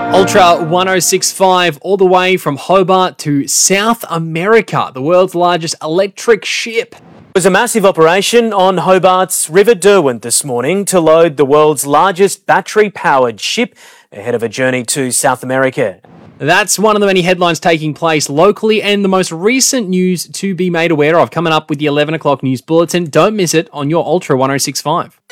Ultra 1065, all the way from Hobart to South America, the world's largest electric ship. It was a massive operation on Hobart's River Derwent this morning to load the world's largest battery-powered ship ahead of a journey to South America. That's one of the many headlines taking place locally and the most recent news to be made aware of coming up with the 11 o'clock news bulletin. Don't miss it on your Ultra 1065.